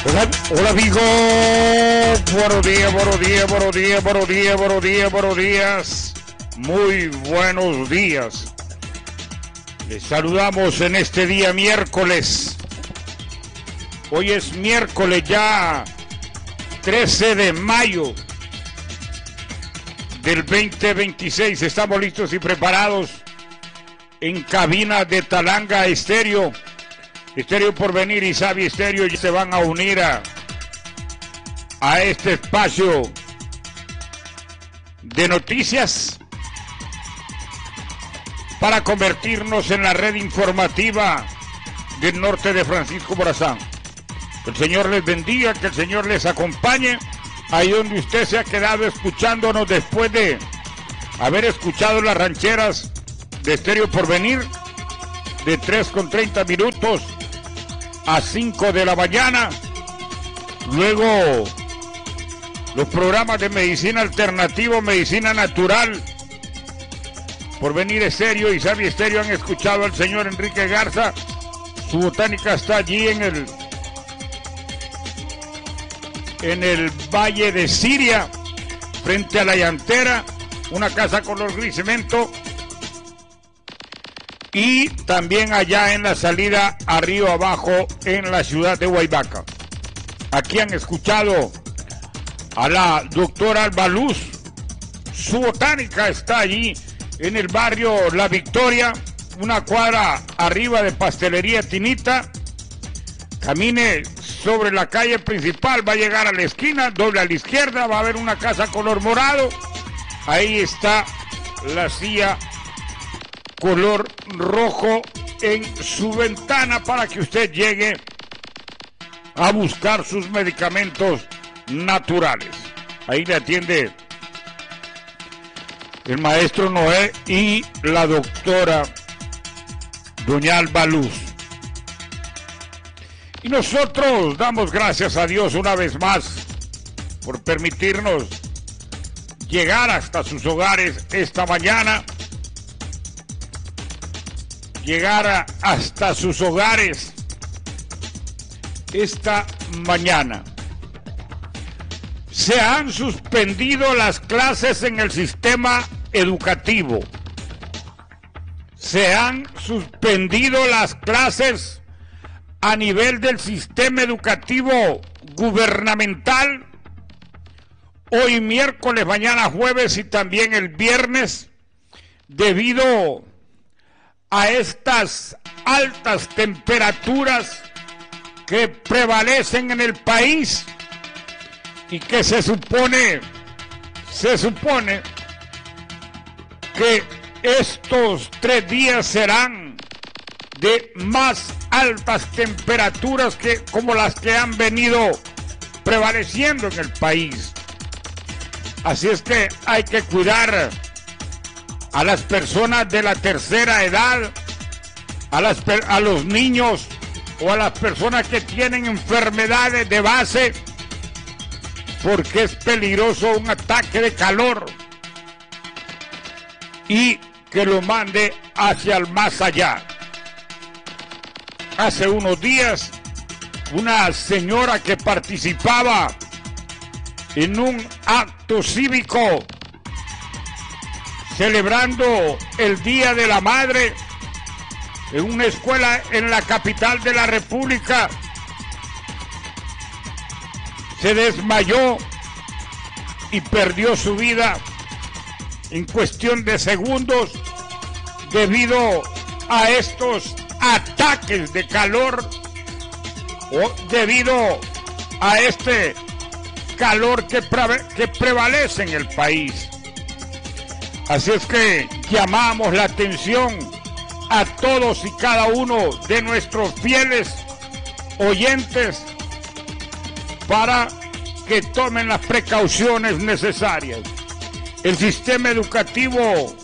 Hola, hola amigos, buenos días, buenos días, buenos días, buenos días, buenos días, buenos días, muy buenos días. Les saludamos en este día miércoles. Hoy es miércoles ya 13 de mayo del 2026. Estamos listos y preparados en cabina de Talanga Estéreo. Estéreo Porvenir y Sabi Estéreo se van a unir a este espacio de noticias para convertirnos en la red informativa del norte de Francisco Morazán. Que el Señor les bendiga, que el Señor les acompañe ahí donde usted se ha quedado escuchándonos después de haber escuchado las rancheras de Estéreo Porvenir de 3:30 minutos a 5 de la mañana. Luego los programas de medicina alternativa, medicina natural, Porvenir Estéreo y Sabi Estéreo han escuchado al señor Enrique Garza. Su botánica está allí en el Valle de Siria, frente a la llantera, una casa color gris cemento. Y también allá en la salida a Río Abajo en la ciudad de Guaybaca. Aquí han escuchado a la doctora Alba Luz. Su botánica está allí en el barrio La Victoria, una cuadra arriba de Pastelería Tinita. Camine sobre la calle principal, va a llegar a la esquina, doble a la izquierda, va a haber una casa color morado. Ahí está la silla color rojo en su ventana para que usted llegue a buscar sus medicamentos naturales. Ahí le atiende el maestro Noé y la doctora doña Alba Luz. Y nosotros damos gracias a Dios una vez más por permitirnos llegar hasta sus hogares esta mañana. Llegar hasta sus hogares esta mañana. Se han suspendido las clases en el sistema educativo. Se han suspendido las clases a nivel del sistema educativo gubernamental. Hoy miércoles, mañana jueves y también el viernes, debido a estas altas temperaturas que prevalecen en el país y que se supone que estos 3 días serán de más altas temperaturas que como las que han venido prevaleciendo en el país. Así es que hay que cuidar a las personas de la tercera edad, a los niños o a las personas que tienen enfermedades de base, porque es peligroso un ataque de calor y que lo mande hacia el más allá. Hace unos días, una señora que participaba en un acto cívico celebrando el Día de la Madre en una escuela en la capital de la República, se desmayó y perdió su vida en cuestión de segundos debido a estos ataques de calor o debido a este calor que prevalece en el país. Así es que llamamos la atención a todos y cada uno de nuestros fieles oyentes para que tomen las precauciones necesarias. El sistema educativo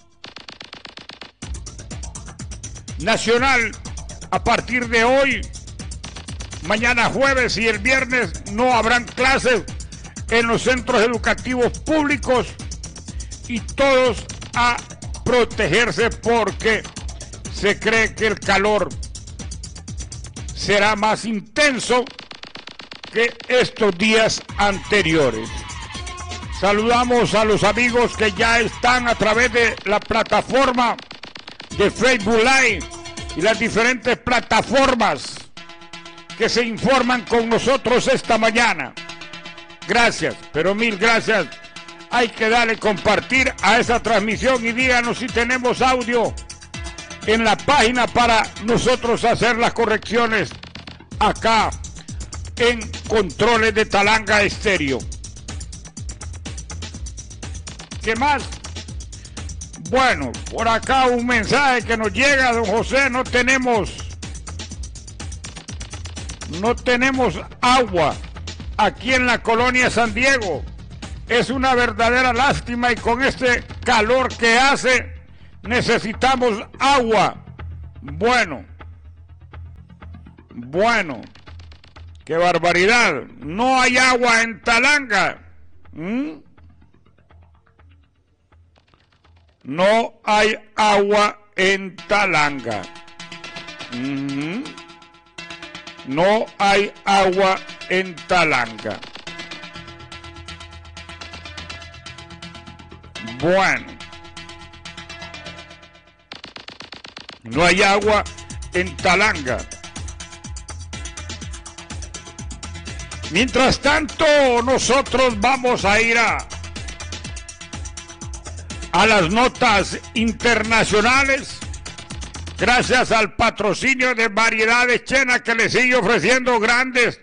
nacional, a partir de hoy, mañana jueves y el viernes, no habrán clases en los centros educativos públicos y todos a protegerse porque se cree que el calor será más intenso que estos días anteriores. Saludamos a los amigos que ya están a través de la plataforma de Facebook Live y las diferentes plataformas que se informan con nosotros esta mañana. Gracias, pero mil gracias. Hay que darle compartir a esa transmisión y díganos si tenemos audio en la página para nosotros hacer las correcciones acá en Controles de Talanga Estéreo. ¿Qué más? Bueno, por acá un mensaje que nos llega, don José, no tenemos agua aquí en la colonia San Diego. Es una verdadera lástima y con este calor que hace necesitamos agua. Bueno, qué barbaridad. No hay agua en Talanga. No hay agua en Talanga. No hay agua en Talanga. Bueno. No hay agua en Talanga. Mientras tanto, nosotros vamos a ir a las notas internacionales, gracias al patrocinio de Variedades Chena, que le sigue ofreciendo grandes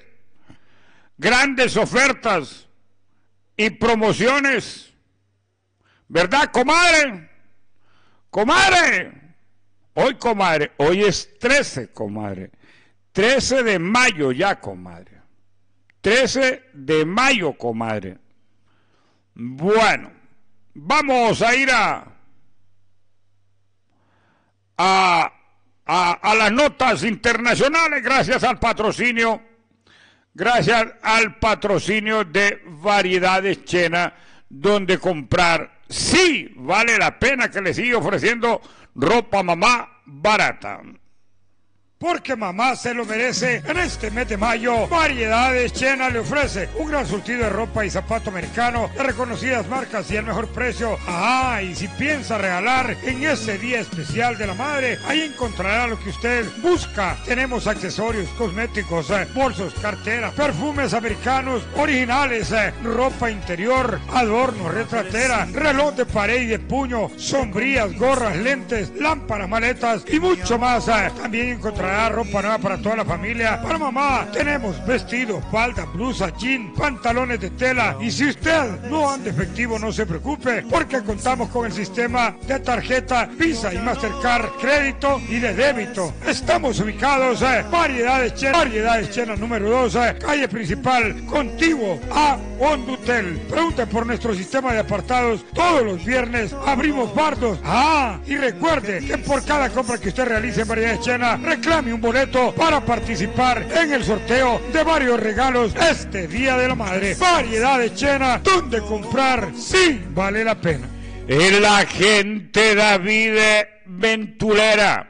ofertas y promociones. ¿Verdad, comadre? Comadre, hoy es 13, comadre. 13 de mayo ya, comadre. 13 de mayo, comadre. Bueno, vamos a ir a las notas internacionales gracias al patrocinio de Variedades Chena, donde comprar sí vale la pena, que le sigue ofreciendo ropa mamá barata. Porque mamá se lo merece. En este mes de mayo, Variedades Chena le ofrece un gran surtido de ropa y zapato americano de reconocidas marcas y el mejor precio. Y si piensa regalar en ese día especial de la madre, ahí encontrará lo que usted busca. Tenemos accesorios, cosméticos, bolsos, carteras, perfumes americanos originales, ropa interior, adornos, retratera, reloj de pared y de puño, sombrillas, gorras, lentes, lámparas, maletas y mucho más. También encontrará ropa nueva para toda la familia. Para mamá tenemos vestidos, falda, blusa, jean, pantalones de tela. Y si usted no anda efectivo, no se preocupe, porque contamos con el sistema de tarjeta Visa y Mastercard, crédito y de débito. Estamos ubicados Variedades Chena número 2, calle principal, contiguo a Hondutel. Pregunte por nuestro sistema de apartados. Todos los viernes abrimos bardos. Y recuerde que por cada compra que usted realice en Variedades Chena, reclame un boleto para participar en el sorteo de varios regalos este Día de la Madre. Variedades Chena, donde comprar sí vale la pena. El agente David Venturera,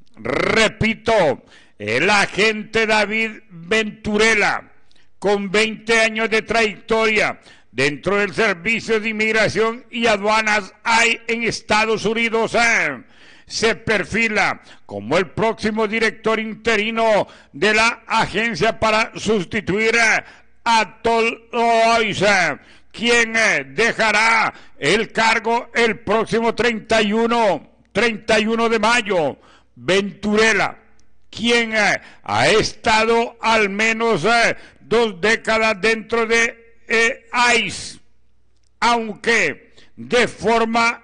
repito, el agente David Venturela, con 20 años de trayectoria dentro del Servicio de Inmigración y Aduanas hay en Estados Unidos, se perfila como el próximo director interino de la agencia para sustituir a Tolois, quien dejará el cargo el próximo 31 de mayo. Venturela, quien ha estado al menos 2 décadas dentro de ICE, aunque de forma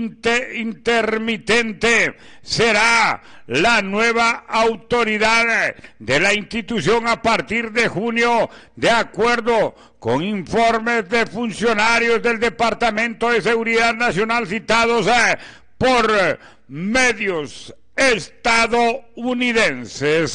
intermitente, será la nueva autoridad de la institución a partir de junio, de acuerdo con informes de funcionarios del Departamento de Seguridad Nacional citados por medios estadounidenses.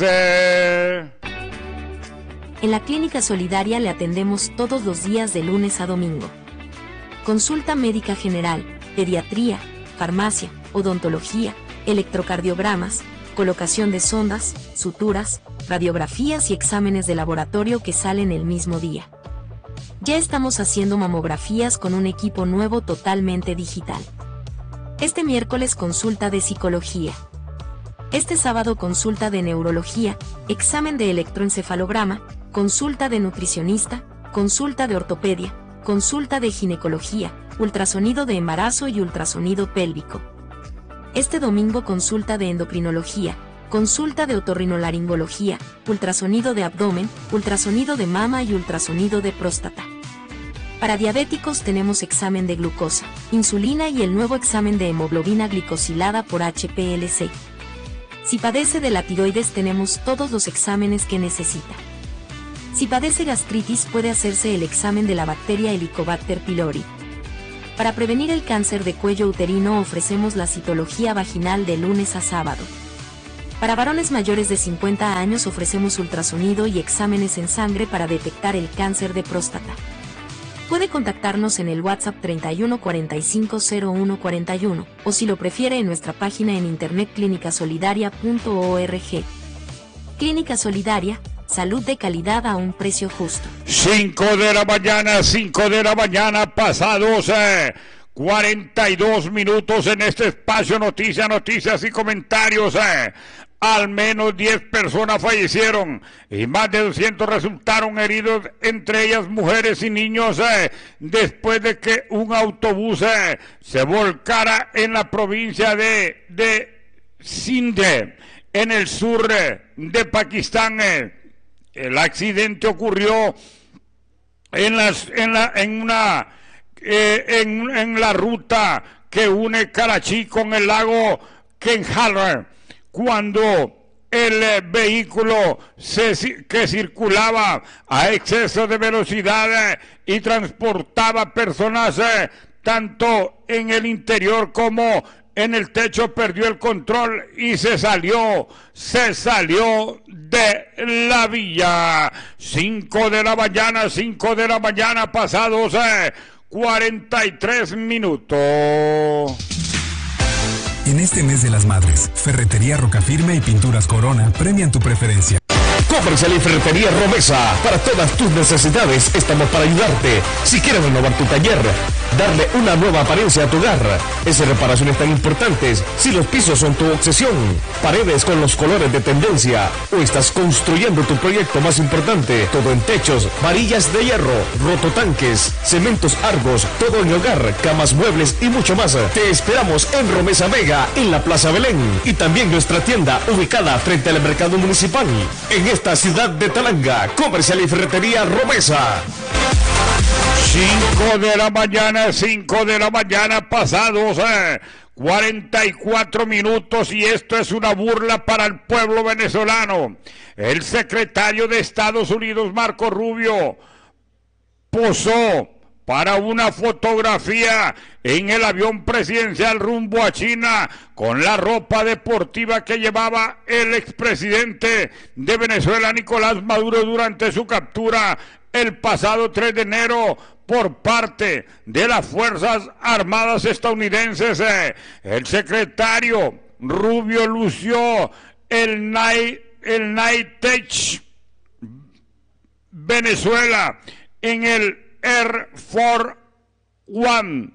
En la Clínica Solidaria le atendemos todos los días de lunes a domingo. Consulta médica general, pediatría, farmacia, odontología, electrocardiogramas, colocación de sondas, suturas, radiografías y exámenes de laboratorio que salen el mismo día. Ya estamos haciendo mamografías con un equipo nuevo totalmente digital. Este miércoles consulta de psicología. Este sábado consulta de neurología, examen de electroencefalograma, consulta de nutricionista, consulta de ortopedia, consulta de ginecología, ultrasonido de embarazo y ultrasonido pélvico. Este domingo consulta de endocrinología, consulta de otorrinolaringología, ultrasonido de abdomen, ultrasonido de mama y ultrasonido de próstata. Para diabéticos tenemos examen de glucosa, insulina y el nuevo examen de hemoglobina glicosilada por HPLC. Si padece de la tiroides tenemos todos los exámenes que necesita. Si padece gastritis puede hacerse el examen de la bacteria Helicobacter pylori. Para prevenir el cáncer de cuello uterino ofrecemos la citología vaginal de lunes a sábado. Para varones mayores de 50 años ofrecemos ultrasonido y exámenes en sangre para detectar el cáncer de próstata. Puede contactarnos en el WhatsApp 31 45 01 41 o si lo prefiere en nuestra página en internet clinicasolidaria.org. Clínica Solidaria, salud de calidad a un precio justo. 5 de la mañana, pasados 42 minutos en este espacio noticias y comentarios. Al menos 10 personas fallecieron y más de 200 resultaron heridos, entre ellas mujeres y niños, después de que un autobús se volcara en la provincia de Sindh, en el sur de Pakistán. El accidente ocurrió en la ruta que une Karachi con el lago Kenhar, cuando el vehículo que circulaba a exceso de velocidad y transportaba personas tanto en el interior como en el techo, perdió el control y se salió de la vía. 5 de la mañana, pasados 43 minutos. En este mes de las madres, Ferretería Rocafirme y Pinturas Corona premian tu preferencia. Comercial y Ferretería Romesa. Para todas tus necesidades estamos para ayudarte. Si quieres renovar tu taller, darle una nueva apariencia a tu hogar, esas reparaciones tan importantes, si los pisos son tu obsesión, paredes con los colores de tendencia, o estás construyendo tu proyecto más importante, todo en techos, varillas de hierro, rototanques, cementos Argos, todo en hogar, camas, muebles y mucho más. Te esperamos en Romesa Vega, en la Plaza Belén, y también nuestra tienda ubicada frente al mercado municipal, en esta ciudad de Talanga. Comercial y Ferretería Romesa. 5 de la mañana, pasados 44 minutos, y esto es una burla para el pueblo venezolano. El secretario de Estados Unidos, Marco Rubio, posó para una fotografía en el avión presidencial rumbo a China con la ropa deportiva que llevaba el expresidente de Venezuela, Nicolás Maduro, durante su captura el pasado 3 de enero por parte de las Fuerzas Armadas estadounidenses. El secretario Rubio lució el Night Tech Venezuela en el Air Force One.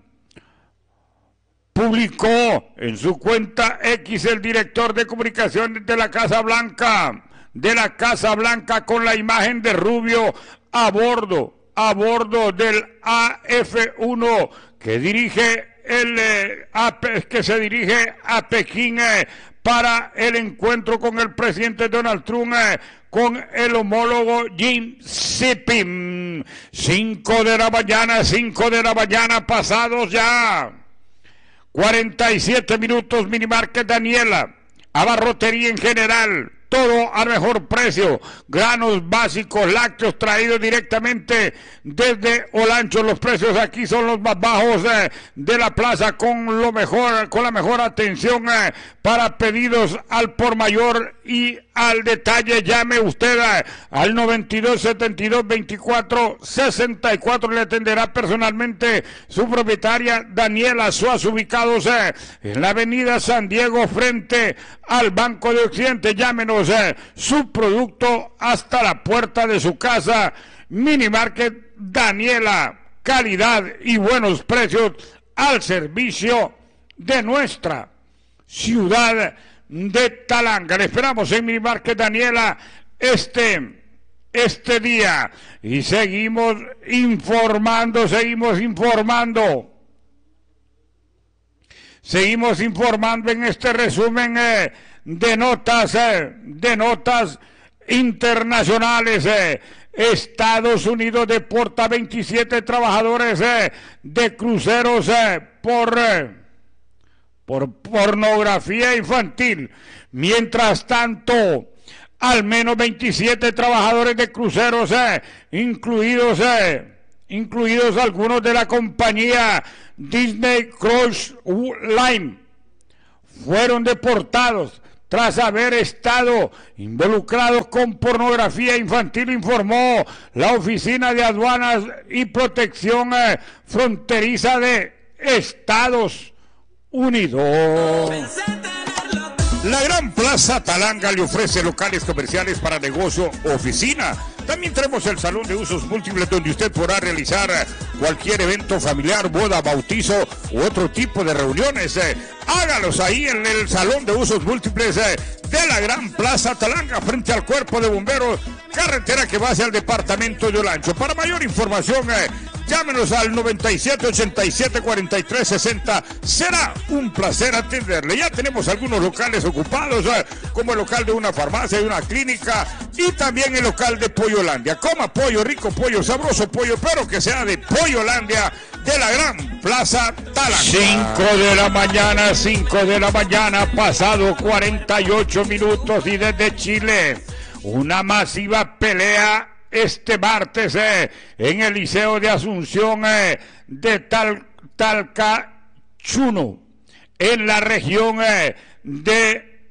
Publicó en su cuenta X el director de comunicaciones de la Casa Blanca, con la imagen de Rubio a bordo del AF-1 que se dirige a Pekín para el encuentro con el presidente Donald Trump, con el homólogo Xi Jinping. 5 de la mañana, pasados ya 47 minutos. Minimarket Daniela, abarrotería en general, todo al mejor precio, granos básicos, lácteos traídos directamente desde Olancho. Los precios aquí son los más bajos de la plaza, con la mejor atención para pedidos al por mayor y al detalle. Llame usted al 92722464. Le atenderá personalmente su propietaria Daniela Suárez, ubicados en la avenida San Diego frente al Banco de Occidente. Llámenos su producto hasta la puerta de su casa. Mini Market Daniela, calidad y buenos precios al servicio de nuestra ciudad de Talanga. Le esperamos en Mini Market Daniela este día y seguimos informando en este resumen de notas internacionales. Estados Unidos deporta 27 trabajadores de cruceros por pornografía infantil. Mientras tanto, al menos 27 trabajadores de cruceros, incluidos algunos de la compañía Disney Cruise Line, fueron deportados tras haber estado involucrados con pornografía infantil, informó la Oficina de Aduanas y Protección Fronteriza de Estados Unidos. La Gran Plaza Talanga le ofrece locales comerciales para negocio o oficina. También tenemos el salón de usos múltiples donde usted podrá realizar cualquier evento familiar, boda, bautizo u otro tipo de reuniones. Hágalos ahí en el salón de usos múltiples de la Gran Plaza Talanga, frente al Cuerpo de Bomberos, carretera que va hacia el departamento de Olancho. Para mayor información, llámenos al 9787-4360. Será un placer atenderle. Ya tenemos algunos locales ocupados, como el local de una farmacia y una clínica, y también el local de Pollolandia. Coma pollo, rico pollo, sabroso pollo, pero que sea de Pollolandia, de la Gran Plaza Talanga. 5 de la mañana, pasado 48 minutos, y desde Chile, una masiva pelea este martes en el Liceo de Asunción de Talcachuno, en la región de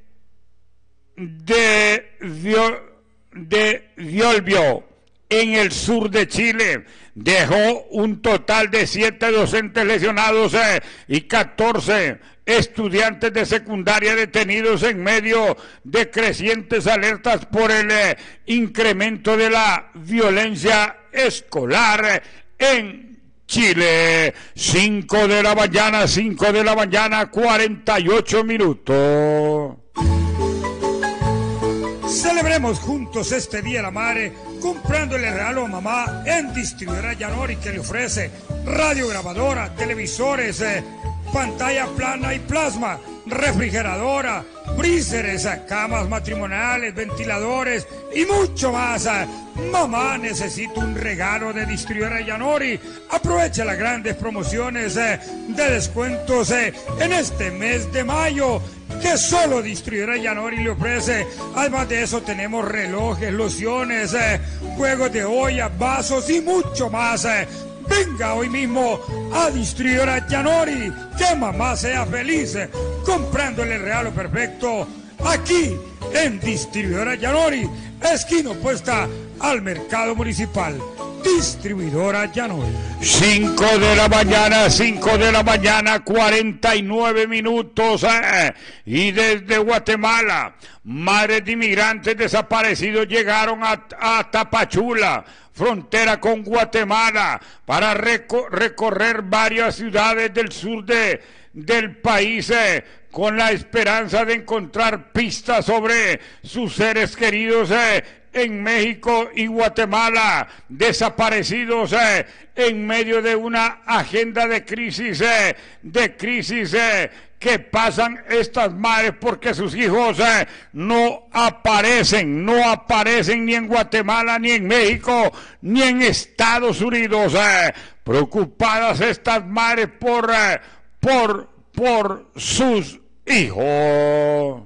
Biobío, en el sur de Chile. Dejó un total de 7 docentes lesionados y 14 estudiantes de secundaria detenidos en medio de crecientes alertas por el incremento de la violencia escolar en Chile. 5 de la mañana, 48 minutos. Celebremos juntos este Día de la Madre comprándole regalo a mamá en Distribuidora Yanori, que le ofrece radiograbadora, televisores, pantalla plana y plasma, refrigeradora, freezers, camas matrimoniales, ventiladores y mucho más. Mamá necesita un regalo de Distribuidora Yanori. Aprovecha las grandes promociones de descuentos en este mes de mayo, que solo Distribuidora Yanori le ofrece. Además de eso, tenemos relojes, lociones, juegos de olla, vasos y mucho más. Venga hoy mismo a Distribuidora Yanori, que mamá sea feliz comprándole el regalo perfecto aquí en Distribuidora Yanori, esquina opuesta al mercado municipal. Distribuidora Yanori. 5 de la mañana, 49 minutos. Y desde Guatemala, madres de inmigrantes desaparecidos llegaron a Tapachula, frontera con Guatemala, para recorrer varias ciudades del sur del país, con la esperanza de encontrar pistas sobre sus seres queridos en México y Guatemala, desaparecidos en medio de una agenda de crisis que pasan estas madres, porque sus hijos no aparecen ni en Guatemala, ni en México, ni en Estados Unidos. Preocupadas estas madres por sus hijos.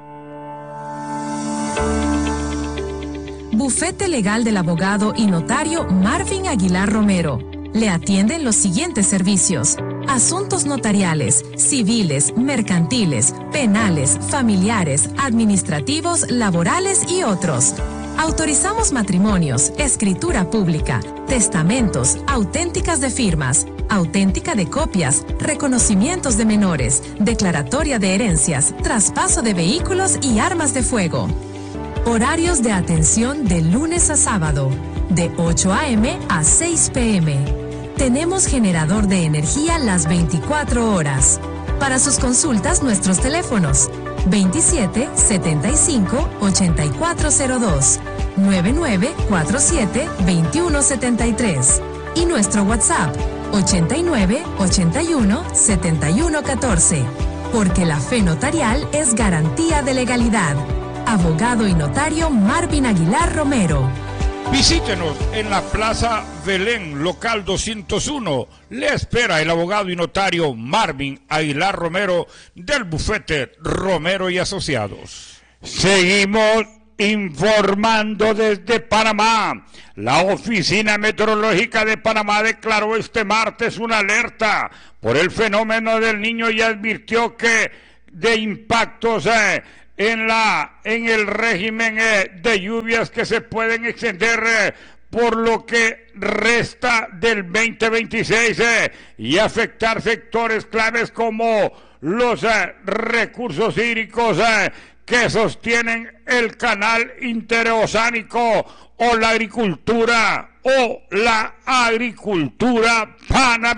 Bufete legal del abogado y notario Marvin Aguilar Romero. Le atienden los siguientes servicios: asuntos notariales, civiles, mercantiles, penales, familiares, administrativos, laborales y otros. Autorizamos matrimonios, escritura pública, testamentos, auténticas de firmas, auténtica de copias, reconocimientos de menores, declaratoria de herencias, traspaso de vehículos y armas de fuego. Horarios de atención de lunes a sábado, de 8 a.m. a 6 p.m. Tenemos generador de energía las 24 horas. Para sus consultas, nuestros teléfonos 27 75 8402, 9947 2173 y nuestro WhatsApp 89 81 71 14. Porque la fe notarial es garantía de legalidad. Abogado y notario Marvin Aguilar Romero. Visítenos en la Plaza Belén, local 201. Le espera el abogado y notario Marvin Aguilar Romero del bufete Romero y Asociados. Seguimos informando desde Panamá. La Oficina Meteorológica de Panamá declaró este martes una alerta por el fenómeno del Niño y advirtió que de impactos en el régimen de lluvias que se pueden extender por lo que resta del 2026 y afectar sectores claves como los recursos hídricos que sostienen el canal interoceánico o la agricultura panameña.